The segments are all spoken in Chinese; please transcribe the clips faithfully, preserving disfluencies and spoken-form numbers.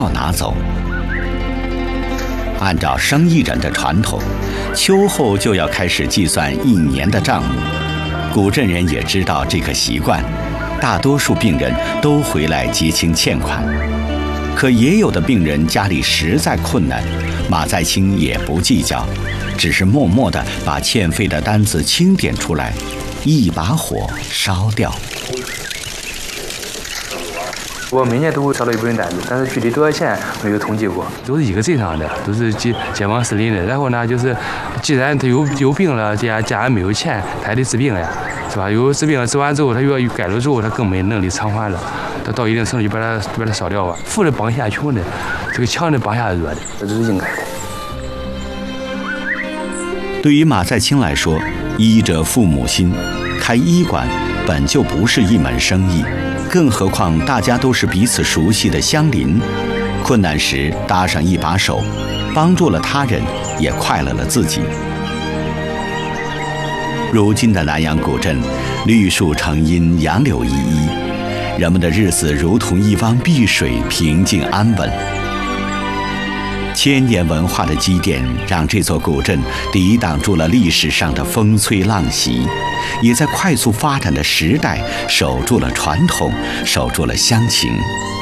拿走。按照生意人的传统，秋后就要开始计算一年的账目。古镇人也知道这个习惯，大多数病人都回来结清欠款。可也有的病人家里实在困难，马在清也不计较，只是默默地把欠费的单子清点出来，一把火烧掉。 我每年都会收到一部分单子，但是具体多少钱没有统计过，都是一个镇上的，都是街街坊四邻的。然后呢，就是既然他有有病了，家家人没有钱，他还得治病呀，是吧？有治病了，治完之后他又要改了之后，他更没能力偿还了，他到一定程度就把它就把它烧掉了。富的帮下穷的，这个强的帮下弱的，这是应该的。 对于马在清来说，医者父母心，开医馆本就不是一门生意。更何况大家都是彼此熟悉的乡邻，困难时搭上一把手，帮助了他人，也快乐了自己。如今的南阳古镇，绿树成荫，杨柳依依，人们的日子如同一汪碧水，平静安稳。千年文化的积淀，让这座古镇抵挡住了历史上的风吹浪袭，也在快速发展的时代守住了传统，守住了乡情。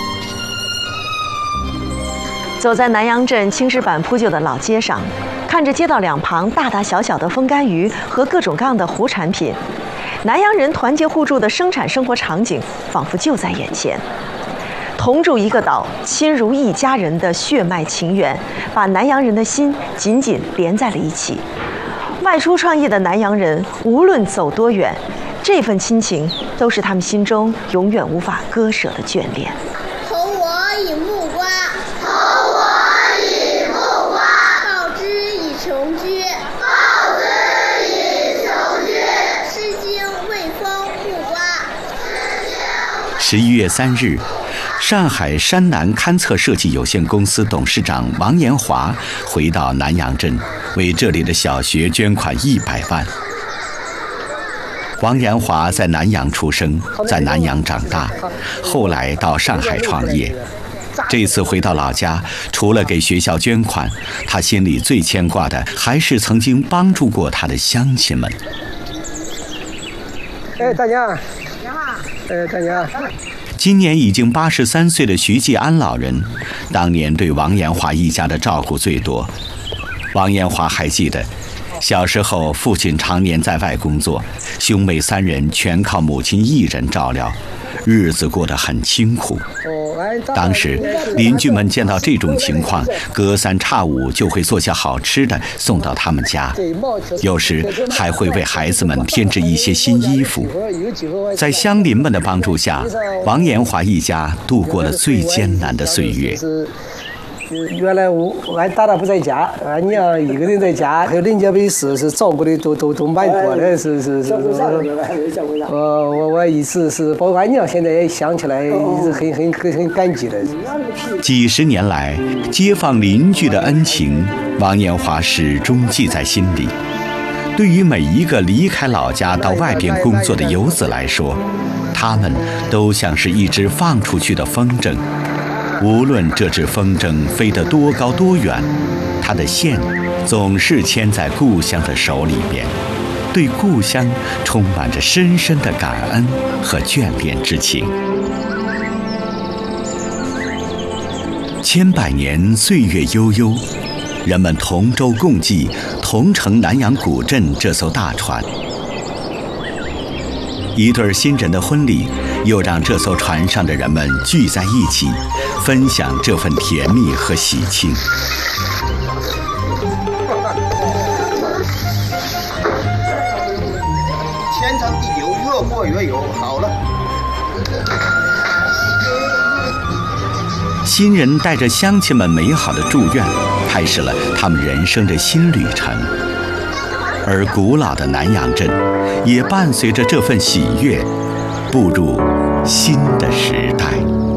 走在南阳镇青石板铺就的老街上，看着街道两旁大大小小的风干鱼和各种各样的湖产品，南阳人团结互助的生产生活场景仿佛就在眼前。同住一个岛，亲如一家人的血脉情缘，把南阳人的心紧紧连在了一起。外出创业的南阳人，无论走多远，这份亲情都是他们心中永远无法割舍的眷恋。 投我以木瓜，投我以木瓜，报之以琼琚，报之以琼琚，诗经未丰木瓜。 十一月三日。上海山南勘测设计有限公司董事长王延华回到南阳镇，为这里的小学捐款一百万。王延华在南阳出生，在南阳长大，后来到上海创业。这次回到老家，除了给学校捐款，他心里最牵挂的还是曾经帮助过他的乡亲们。 哎，大娘，哎，大娘。 今年已经八十三岁的徐继安老人，当年对王延华一家的照顾最多。王延华还记得，小时候父亲常年在外工作，兄妹三人全靠母亲一人照料，日子过得很清苦。当时邻居们见到这种情况，隔三差五就会做些好吃的送到他们家，有时还会为孩子们添置一些新衣服。在乡邻们的帮助下，王延华一家度过了最艰难的岁月。 原来我俺大大不在家，俺娘一个人在家，还有人家没事是照顾的都都都蛮多的，是是是是。呃，我我一直是，包括俺娘现在也想起来，一直很很很很感激的。 几十年来，街坊邻居的恩情，王延华始终记在心里。对于每一个离开老家到外边工作的游子来说，他们都像是一只放出去的风筝。无论这只风筝飞得多高多远，它的线总是牵在故乡的手里边，对故乡充满着深深的感恩和眷恋之情。千百年岁月悠悠，人们同舟共济，同乘南阳古镇这艘大船。一对新人的婚礼，又让这艘船上的人们聚在一起，分享这份甜蜜和喜庆。 天长地久，越过越有。好了。 新人带着乡亲们美好的祝愿，开始了他们人生的新旅程。而古老的南阳镇，也伴随着这份喜悦，步入新的时代。